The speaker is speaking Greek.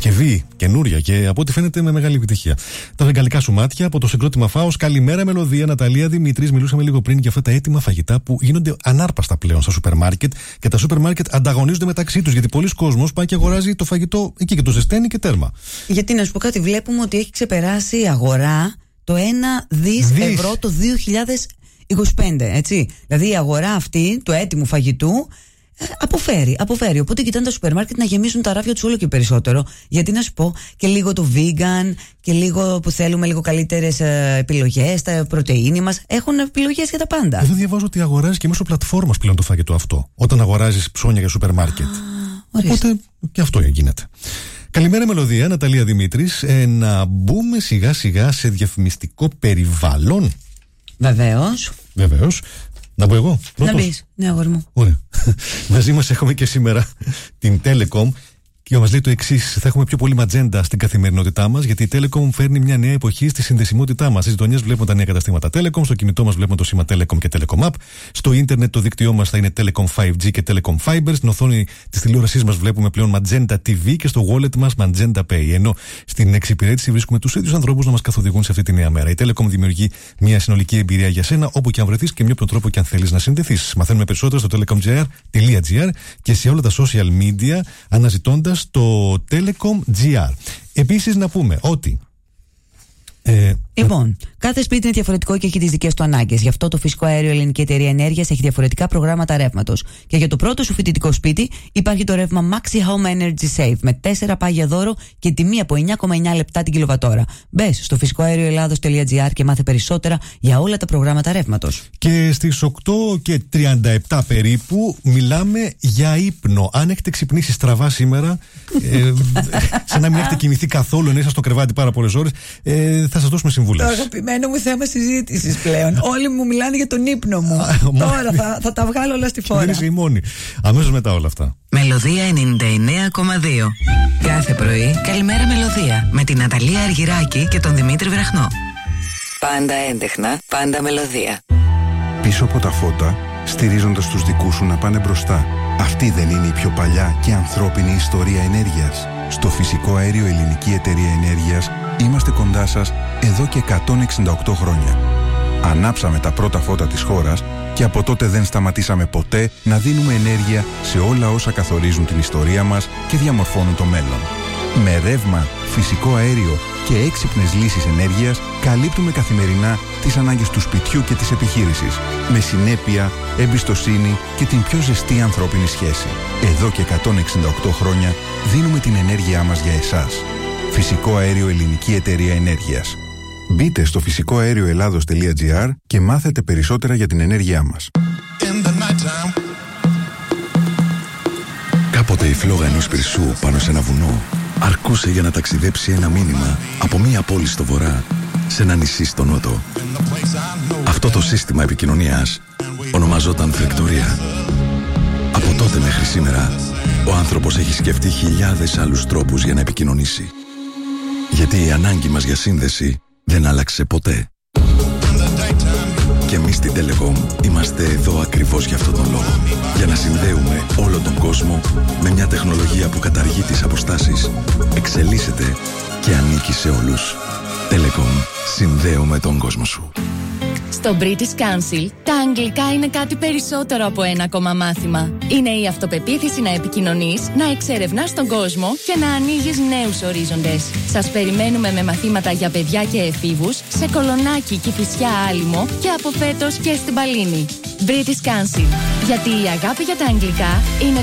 συσκευή καινούρια και από ό,τι φαίνεται με μεγάλη επιτυχία. Τα βεγγαλικά σου μάτια από το συγκρότημα Φάος. Καλημέρα, Μελωδία. Ναταλία Δημήτρης. Μιλούσαμε λίγο πριν για αυτά τα έτοιμα φαγητά που γίνονται ανάρπαστα πλέον στα σούπερ μάρκετ και τα σούπερ μάρκετ ανταγωνίζονται μεταξύ τους. Γιατί πολλοί κόσμος πάει και αγοράζει το φαγητό εκεί και το ζεσταίνει και τέρμα. Γιατί να σου πω κάτι, βλέπουμε ότι έχει ξεπεράσει η αγορά το 1 δις ευρώ το 2025. Έτσι. Δηλαδή η αγορά αυτή του έτοιμου φαγητού αποφέρει. Οπότε κοιτάνε τα σούπερ μάρκετ να γεμίσουν τα ράφια τους όλο και περισσότερο. Γιατί να σου πω, και λίγο το vegan και λίγο που θέλουμε λίγο καλύτερες επιλογές, τα πρωτεΐνη μας έχουν επιλογές για τα πάντα. Εδώ διαβάζω ότι αγοράζεις και μέσω πλατφόρμας πλέον το φαγητό αυτό, όταν αγοράζεις ψώνια για σούπερ μάρκετ. Οπότε και αυτό γίνεται. Καλημέρα, Μελωδία. Ναταλία Δημήτρης. Να μπούμε σιγά σιγά σε διαφημιστικό περιβάλλον. Βεβαίως. Να πω εγώ πρώτος. Να μπεις, ναι, αγόρι μου. Ωραία. Μαζί μας έχουμε και σήμερα την Telecom και μας λέει το εξής: θα έχουμε πιο πολύ ματζέντα στην καθημερινότητά μας, γιατί η Telecom φέρνει μια νέα εποχή στη συνδεσιμότητά μας. Στις γειτονιές βλέπουμε τα νέα καταστήματα Telecom, στο κινητό μας βλέπουμε το σήμα Telecom και Telecom App, στο ίντερνετ το δίκτυό μας θα είναι Telecom 5G και Telecom Fiber, στην οθόνη της τηλεόρασής μας βλέπουμε πλέον Magenta TV και στο wallet μας Magenta Pay. Ενώ στην εξυπηρέτηση βρίσκουμε τους ίδιους ανθρώπους να μας καθοδηγούν σε αυτή τη νέα μέρα. Η Telecom δημιουργεί μια συνολική εμπειρία για σένα, όπου και αν βρεθείς και με όποιον τρόπο και αν θέλεις να συνδεθείς. Μαθαίνουμε περισσότερο στο telecom.gr και σε όλα τα social media αναζητώντας το Telecom GR. Επίσης να πούμε ότι λοιπόν, κάθε σπίτι είναι διαφορετικό και έχει τις δικές του ανάγκες. Γι' αυτό το Φυσικό Αέριο Ελληνική Εταιρεία Ενέργειας έχει διαφορετικά προγράμματα ρεύματος. Και για το πρώτο σου φοιτητικό σπίτι υπάρχει το ρεύμα Maxi Home Energy Save με 4 πάγια δώρο και τιμή από 9,9 λεπτά την κιλοβατόρα. Μπες στο φυσικοαέρioελλάδος.gr και μάθε περισσότερα για όλα τα προγράμματα ρεύματος. Και στις 8:37 περίπου μιλάμε για ύπνο. Αν έχετε ξυπνήσει στραβά σήμερα, σαν να μην έχετε κοιμηθεί καθόλου, να είστε στο κρεβάτι πάρα πολλές ώρες, θα σας δώσουμε συμβουλές. Το αγαπημένο μου θέμα συζήτησης πλέον. Όλοι μου μιλάνε για τον ύπνο μου. Τώρα θα τα βγάλω όλα στη φόρα. Δεν είσαι η μόνη. Αμέσως μετά όλα αυτά. Μελωδία 99,2. Κάθε πρωί, καλημέρα Μελωδία. Με την Ναταλία Αργυράκη και τον Δημήτρη Βραχνό. Πάντα έντεχνα, πάντα Μελωδία. Πίσω από τα φώτα, στηρίζοντας τους δικούς σου να πάνε μπροστά. Αυτή δεν είναι η πιο παλιά και ανθρώπινη ιστορία ενέργειας? Στο Φυσικό Αέριο Ελληνική Εταιρεία Ενέργειας είμαστε κοντά σας εδώ και 168 χρόνια. Ανάψαμε τα πρώτα φώτα της χώρας και από τότε δεν σταματήσαμε ποτέ να δίνουμε ενέργεια σε όλα όσα καθορίζουν την ιστορία μας και διαμορφώνουν το μέλλον. Με ρεύμα, φυσικό αέριο και έξυπνες λύσεις ενέργειας καλύπτουμε καθημερινά τις ανάγκες του σπιτιού και της επιχείρησης, με συνέπεια, εμπιστοσύνη και την πιο ζεστή ανθρώπινη σχέση. Εδώ και 168 χρόνια δίνουμε την ενέργειά μας για εσάς. Φυσικό Αέριο Ελληνική Εταιρεία Ενέργειας. Μπείτε στο φυσικοαέρioελλάδος.gr και μάθετε περισσότερα για την ενέργειά μας. Κάποτε η φλόγα ενός πυρσού πάνω σε ένα βουνό αρκούσε για να ταξιδέψει ένα μήνυμα από μία πόλη στο βορρά σε ένα νησί στο νότο. Αυτό το σύστημα επικοινωνίας ονομαζόταν φλεκτορία. Από τότε μέχρι σήμερα ο άνθρωπος έχει σκεφτεί χιλιάδες άλλους τρόπους για να επικοινωνήσει. Γιατί η ανάγκη μας για σύνδεση δεν άλλαξε ποτέ. Και εμείς στην Telecom είμαστε εδώ ακριβώς για αυτόν τον λόγο. Για να συνδέουμε όλο τον κόσμο με μια τεχνολογία που καταργεί τις αποστάσεις, εξελίσσεται και ανήκει σε όλους. Telecom. Συνδέουμε τον κόσμο σου. Στο British Council, τα αγγλικά είναι κάτι περισσότερο από ένα ακόμα μάθημα. Είναι η αυτοπεποίθηση να επικοινωνείς, να εξερευνάς τον κόσμο και να ανοίγεις νέους ορίζοντες. Σας περιμένουμε με μαθήματα για παιδιά και εφήβους σε Κολονάκι, Κηφισιά, Άλυμο και από φέτος και στην Παλίνη. British Council. Γιατί η αγάπη για τα αγγλικά είναι